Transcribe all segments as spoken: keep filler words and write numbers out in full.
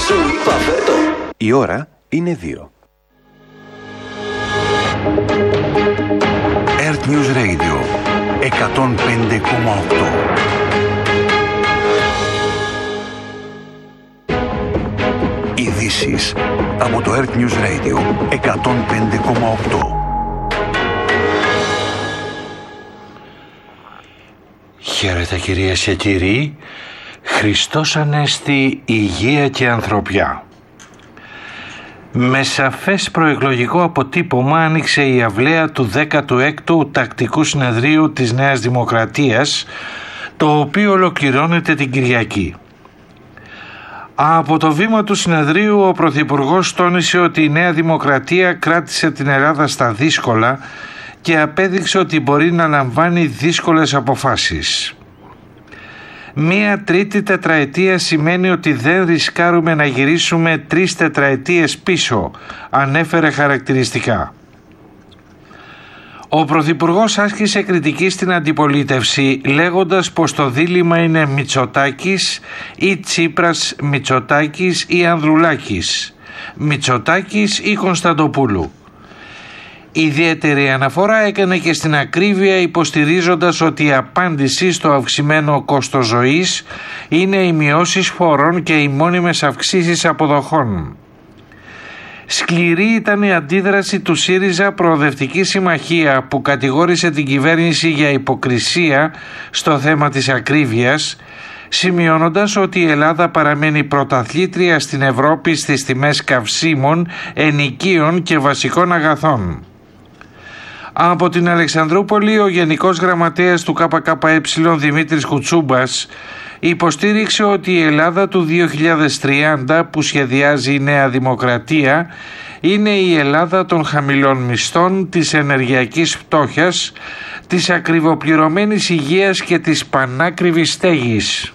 Σου είπα φέρτο. Η ώρα είναι δύο. Earth News Radio εκατόν πέντε κόμμα οκτώ. Ειδήσεις από το Earth News Radio εκατόν πέντε κόμμα οκτώ. Χαίρετε κυρίες και κύριοι. Χριστός Ανέστη, υγεία και ανθρωπιά. Με σαφές προεκλογικό αποτύπωμα άνοιξε η αυλαία του δέκατου έκτου Τακτικού Συνεδρίου της Νέας Δημοκρατίας, το οποίο ολοκληρώνεται την Κυριακή. Από το βήμα του συνεδρίου ο Πρωθυπουργός τόνισε ότι η Νέα Δημοκρατία κράτησε την Ελλάδα στα δύσκολα και απέδειξε ότι μπορεί να λαμβάνει δύσκολες αποφάσεις. Μία τρίτη τετραετία σημαίνει ότι δεν ρισκάρουμε να γυρίσουμε τρεις τετραετίες πίσω, ανέφερε χαρακτηριστικά. Ο Πρωθυπουργός άσκησε κριτική στην αντιπολίτευση, λέγοντας πως το δίλημμα είναι Μητσοτάκης ή Τσίπρας, Μητσοτάκης ή Ανδρουλάκης, Μητσοτάκης ή Κωνσταντοπούλου. Ιδιαίτερη αναφορά έκανε και στην ακρίβεια, υποστηρίζοντας ότι η απάντηση στο αυξημένο κόστος ζωής είναι οι μειώσεις φόρων και οι μόνιμες αυξήσεις αποδοχών. Σκληρή ήταν η αντίδραση του ΣΥΡΙΖΑ Προοδευτική Συμμαχία, που κατηγόρησε την κυβέρνηση για υποκρισία στο θέμα της ακρίβειας, σημειώνοντας ότι η Ελλάδα παραμένει πρωταθλήτρια στην Ευρώπη στις τιμές καυσίμων, ενοικίων και βασικών αγαθών. Από την Αλεξανδρούπολη, ο Γενικός Γραμματέας του ΚΚΕ Δημήτρης Κουτσούμπας υποστήριξε ότι η Ελλάδα του δύο χιλιάδες τριάντα που σχεδιάζει η Νέα Δημοκρατία είναι η Ελλάδα των χαμηλών μισθών, της ενεργειακής φτώχειας, της ακριβοπληρωμένης υγείας και της πανάκριβης στέγης.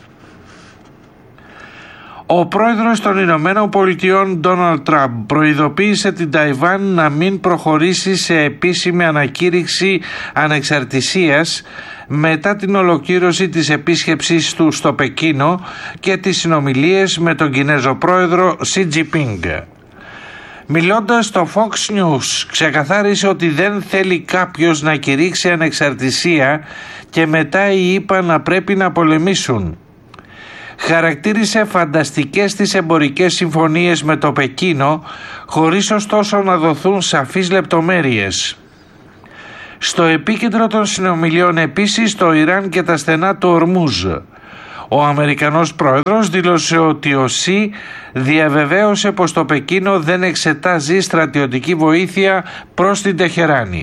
Ο πρόεδρος των Ηνωμένων Πολιτειών Ντόναλντ Τραμπ προειδοποίησε την Ταϊβάν να μην προχωρήσει σε επίσημη ανακήρυξη ανεξαρτησίας μετά την ολοκλήρωση της επίσκεψής του στο Πεκίνο και τις συνομιλίες με τον Κινέζο πρόεδρο Σι Τζινπίνγκ. Μιλώντας στο Fox News, ξεκαθάρισε ότι δεν θέλει κάποιος να κηρύξει ανεξαρτησία και μετά οι ΗΠΑ να πρέπει να πολεμήσουν. Χαρακτήρισε φανταστικές τις εμπορικές συμφωνίες με το Πεκίνο, χωρίς ωστόσο να δοθούν σαφείς λεπτομέρειες. Στο επίκεντρο των συνομιλιών επίσης το Ιράν και τα στενά του Ορμούζ. Ο Αμερικανός πρόεδρος δήλωσε ότι ο Σι διαβεβαίωσε πως το Πεκίνο δεν εξετάζει στρατιωτική βοήθεια προς την Τεχεράνη.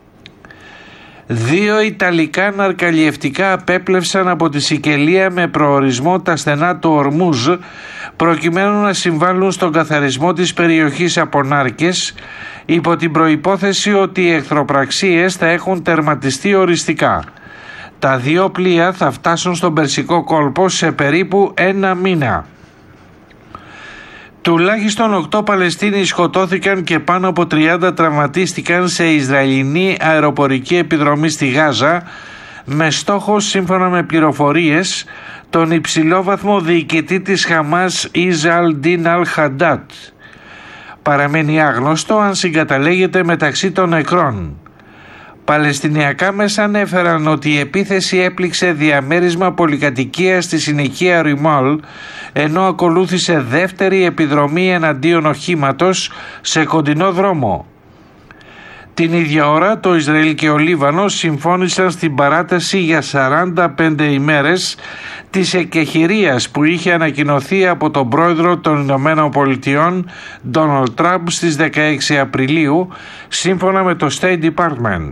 Δύο Ιταλικά ναρκαλιευτικά απέπλευσαν από τη Σικελία με προορισμό τα στενά του Ορμούζ, προκειμένου να συμβάλλουν στον καθαρισμό της περιοχής από νάρκες, υπό την προϋπόθεση ότι οι εχθροπραξίες θα έχουν τερματιστεί οριστικά. Τα δύο πλοία θα φτάσουν στον Περσικό κόλπο σε περίπου ένα μήνα. Τουλάχιστον οκτώ Παλαιστίνοι σκοτώθηκαν και πάνω από τριάντα τραυματίστηκαν σε Ισραηλινή αεροπορική επιδρομή στη Γάζα, με στόχο, σύμφωνα με πληροφορίες, τον υψηλόβαθμο διοικητή της Χαμάς Ιζ αλ-Ντίν αλ-Χαντάτ. Παραμένει άγνωστο αν συγκαταλέγεται μεταξύ των νεκρών. Παλαιστινιακά μέσα ανέφεραν ότι η επίθεση έπληξε διαμέρισμα πολυκατοικίας στη συνοικία Ριμόλ, ενώ ακολούθησε δεύτερη επιδρομή εναντίον οχήματος σε κοντινό δρόμο. Την ίδια ώρα το Ισραήλ και ο Λίβανος συμφώνησαν στην παράταση για σαράντα πέντε ημέρες της εκεχηρίας που είχε ανακοινωθεί από τον πρόεδρο των Ηνωμένων Πολιτειών Ντόναλντ Τραμπ στις δεκαέξι Απριλίου, σύμφωνα με το State Department.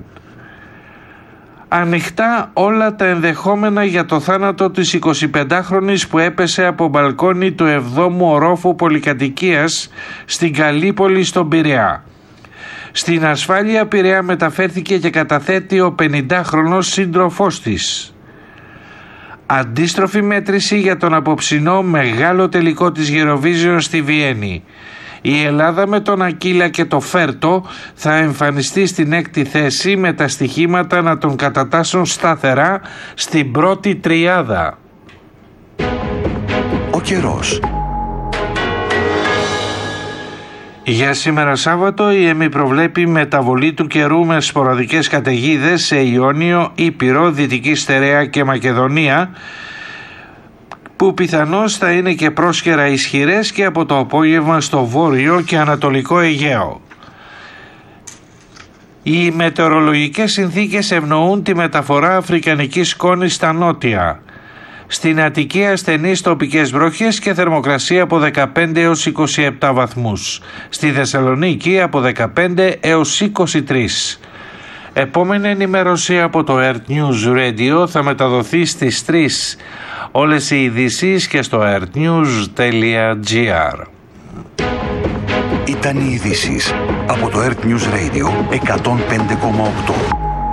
Ανοιχτά όλα τα ενδεχόμενα για το θάνατο της εικοσιπεντάχρονης που έπεσε από μπαλκόνι του εβδόμου ορόφου πολυκατοικίας στην Καλύπολη στον Πειραιά. Στην ασφάλεια Πειραιά μεταφέρθηκε και καταθέτει ο πενηντάχρονος σύντροφός της. Αντίστροφη μέτρηση για τον απόψινό μεγάλο τελικό της Eurovision στη Βιέννη. Η Ελλάδα με τον Ακύλα και το Φέρτο θα εμφανιστεί στην έκτη θέση, με τα στοιχήματα να τον κατατάσσουν σταθερά στην πρώτη τριάδα. Ο καιρός. Για σήμερα Σάββατο η ΕΜΗ προβλέπει μεταβολή του καιρού με σποραδικές καταιγίδες σε Ιόνιο, Ήπειρο, Δυτική Στερεά και Μακεδονία, που πιθανώς θα είναι και πρόσκαιρα ισχυρές και από το απόγευμα στο βόρειο και ανατολικό Αιγαίο. Οι μετεωρολογικές συνθήκες ευνοούν τη μεταφορά αφρικανικής σκόνης στα νότια. Στην Αττική ασθενείς τοπικές βροχές και θερμοκρασία από δεκαπέντε έως είκοσι επτά βαθμούς. Στη Θεσσαλονίκη από δεκαπέντε έως είκοσι τρία. Επόμενη ενημέρωση από το Earth News Radio θα μεταδοθεί στις τρεις. Όλες οι ειδήσεις και στο earthnews τελεία gr. Ήταν οι ειδήσεις από το Earth News Radio εκατόν πέντε κόμμα οκτώ.